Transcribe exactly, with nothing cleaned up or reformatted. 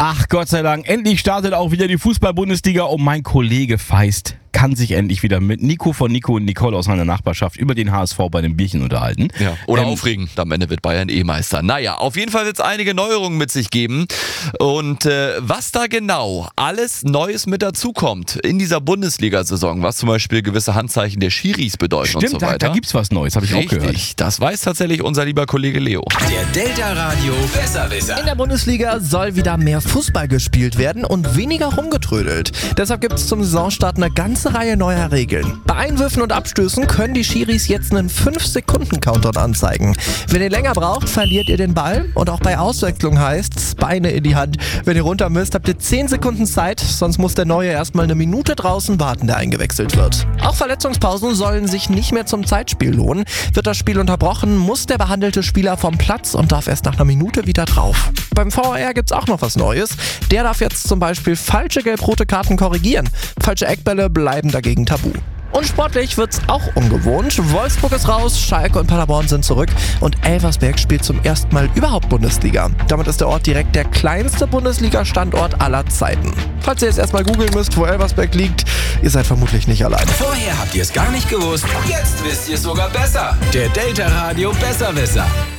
Ach, Gott sei Dank, endlich startet auch wieder die Fußball-Bundesliga und mein Kollege Feist kann sich endlich wieder mit Nico von Nico und Nicole aus meiner Nachbarschaft über den H S V bei dem Bierchen unterhalten. Ja, oder Ähm, aufregen, am Ende wird Bayern eh Meister. Naja, auf jeden Fall wird es einige Neuerungen mit sich geben. Und äh, was da genau alles Neues mit dazukommt in dieser Bundesliga-Saison, was zum Beispiel gewisse Handzeichen der Schiris bedeuten Stimmt, und so da, weiter. da gibt's was Neues, habe ich auch gehört. Richtig, das weiß tatsächlich unser lieber Kollege Leo. Der Delta Radio Besserwisser. In der Bundesliga soll wieder mehr Fußball gespielt werden und weniger rumgetrödelt. Deshalb gibt es zum Saisonstart eine ganze Reihe neuer Regeln. Bei Einwürfen und Abstößen können die Schiris jetzt einen fünf Sekunden Countdown anzeigen. Wenn ihr länger braucht, verliert ihr den Ball. Und auch bei Auswechslung heißt's Beine in die Hand. Wenn ihr runter müsst, habt ihr zehn Sekunden Zeit, sonst muss der Neue erstmal eine Minute draußen warten, der eingewechselt wird. Auch Verletzungspausen sollen sich nicht mehr zum Zeitspiel lohnen. Wird das Spiel unterbrochen, muss der behandelte Spieler vom Platz und darf erst nach einer Minute wieder drauf. Beim V A R gibt's auch noch was Neues. Der darf jetzt zum Beispiel falsche gelb-rote Karten korrigieren. Falsche Eckbälle bleiben dagegen tabu. Und sportlich wird's auch ungewohnt. Wolfsburg ist raus, Schalke und Paderborn sind zurück und Elversberg spielt zum ersten Mal überhaupt Bundesliga. Damit ist der Ort direkt der kleinste Bundesliga-Standort aller Zeiten. Falls ihr jetzt erstmal googeln müsst, wo Elversberg liegt, ihr seid vermutlich nicht allein. Vorher habt ihr es gar nicht gewusst, jetzt wisst ihr es sogar besser. Der Delta Radio Besserwisser.